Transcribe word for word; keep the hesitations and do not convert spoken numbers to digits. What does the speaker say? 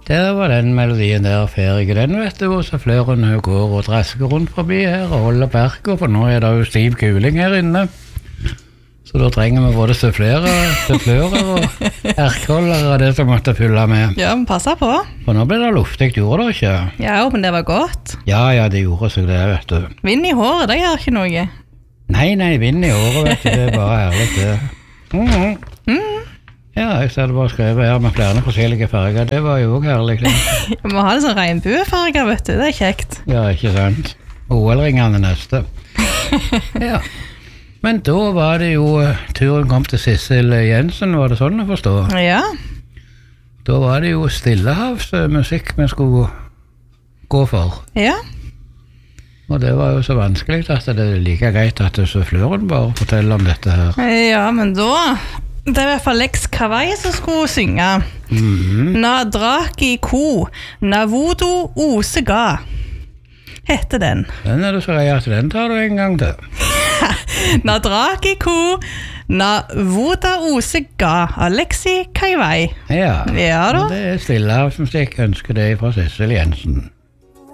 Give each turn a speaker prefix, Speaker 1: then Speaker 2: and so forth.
Speaker 1: Der var den melodien der ferdig. Den vet du, og så fløren hun går og drasker rundt forbi her og holder perker, for nå er det jo stiv kuling her inne. Så da trenger vi både sufflører, sufflører og erkeholdere og det som måtte fylle med.
Speaker 2: Ja, men passer på.
Speaker 1: For nå ble det luftig, gjorde det ikke?
Speaker 2: Ja, men det var godt.
Speaker 1: Ja, ja, det gjorde seg det, vet du.
Speaker 2: Vind i håret, det gjør ikke noe.
Speaker 1: Nei, nei, vind i håret, vet du, det er bare herlig det. Mm. Mm. Ja, jeg ser det bare skrevet her med flere forskjellige farger, det var jo også herlig.
Speaker 2: Vi må ha det sånn regnbuefarger, vet du, det er kjekt.
Speaker 1: Ja, ikke sant. O L-ringene neste. Ja. Men da var det jo, turen kom til Sissel Jensen, var det sånn å forstå?
Speaker 2: Ja.
Speaker 1: Da var det jo stillehavsmusikk vi skulle gå for.
Speaker 2: Ja.
Speaker 1: Og det var jo så vanskelig at det er like greit at suffløren bare forteller om dette her.
Speaker 2: Ja, men da, det er i hvert fall Lex Kawaii som skulle synge.
Speaker 1: Mm-hmm.
Speaker 2: Na draki ko, na vodo ose ga, heter den.
Speaker 1: Den er det så greit at den tar du en gang til.
Speaker 2: Na draki ko, na voda ose ga, Alexi Kawaii.
Speaker 1: Ja,
Speaker 2: Ja da.
Speaker 1: det er stillehavsmusikk, ønsker det fra Sissel Jensen.